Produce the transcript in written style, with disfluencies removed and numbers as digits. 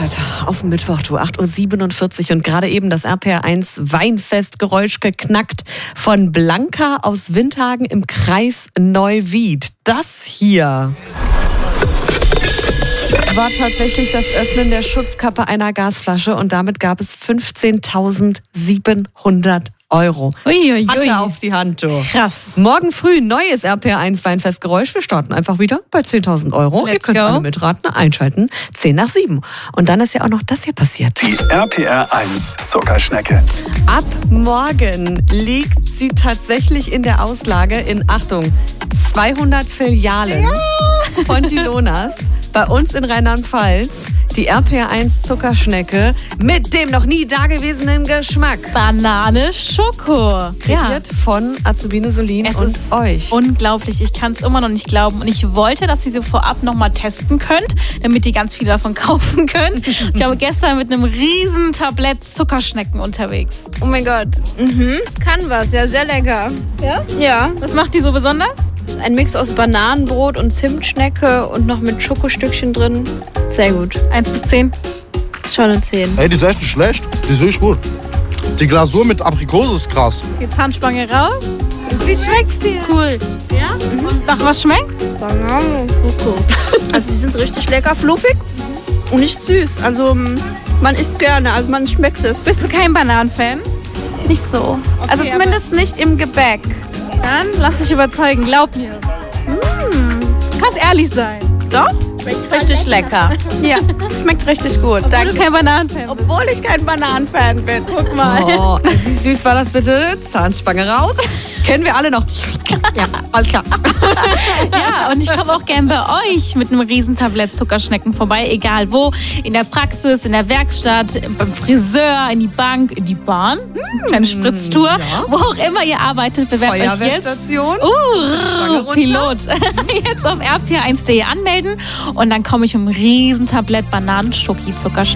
Gott, auf dem Mittwoch, du, 8.47 Uhr und gerade eben das RPR1 Weinfestgeräusch geknackt von Blanca aus Windhagen im Kreis Neuwied. Das hier war tatsächlich das Öffnen der Schutzkappe einer Gasflasche und damit gab es 15.700 €. Uiuiui. Hatte auf die Hand, du. Krass. Morgen früh neues RPR1 Weinfestgeräusch. Wir starten einfach wieder bei 10.000 €. Ihr könnt alle mitraten, einschalten. 6:50. Und dann ist ja auch noch das hier passiert. Die RPR1 Zuckerschnecke. Ab morgen liegt sie tatsächlich in der Auslage in, Achtung, 200 Filialen von Dilonas bei uns in Rheinland-Pfalz. Die RPR1 Zuckerschnecke mit dem noch nie dagewesenen Geschmack. Banane Schoko. Kreiert von Azubine Solin Es und ist euch. Unglaublich, ich kann es immer noch nicht glauben. Und ich wollte, dass ihr sie vorab nochmal testen könnt, damit ihr ganz viele davon kaufen könnt. Ich glaube, gestern mit einem riesen Tablett Zuckerschnecken unterwegs. Oh mein Gott. Kann was. Ja, sehr lecker. Ja? Ja. Was macht die so besonders? Das ist ein Mix aus Bananenbrot und Zimtschnecke und noch mit Schokostückchen drin. Sehr gut. 1 bis 10. Schon eine 10. Ey, die ist echt nicht schlecht. Die ist wirklich gut. Die Glasur mit Aprikose ist krass. Die Zahnspange raus. Wie schmeckt's dir? Cool. Ja? Und nach was schmeckt? Banane und Schoko. Also die sind richtig lecker, fluffig und nicht süß. Also man isst gerne, also man schmeckt es. Bist du kein Bananenfan? Nicht so. Also Okay, zumindest nicht im Gebäck. Dann lass dich überzeugen, glaub mir. Kannst ehrlich sein. Doch? Schmeckt richtig lecker. Ja, schmeckt richtig gut. Obwohl Danke. du kein Bananenfan bist. Obwohl ich kein Bananenfan bin. Guck mal. Oh, wie süß war das bitte? Zahnspange raus. Kennen wir alle noch. Ja, alles klar. Ja, und ich komme auch gern bei euch mit einem Riesentablett Zuckerschnecken vorbei, egal wo, in der Praxis, in der Werkstatt, beim Friseur, in die Bank, in die Bahn, kleine Spritztour, wo auch immer ihr arbeitet, bewerbt euch jetzt. Feuerwehrstation. Stange runter. Pilot. Jetzt auf rpr1.de anmelden und dann komme ich mit einem Riesentablett Bananen-Schoki-Zuckerschnecken.